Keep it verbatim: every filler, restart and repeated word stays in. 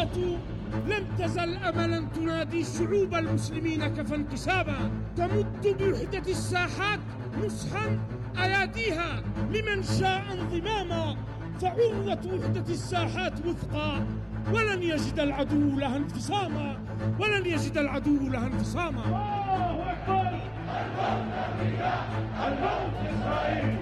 القوة لم تزل أملا تنادي شعوب المسلمين كفى انقساما، تمد بوحدة الساحات نصحا أياديها لمن شاء انضماما، فعروة وحدة الساحات وثقى ولن يجد العدو لها انفصاما، ولن يجد العدو لها انفصاما. الله أكبر. الموت إسرائيل.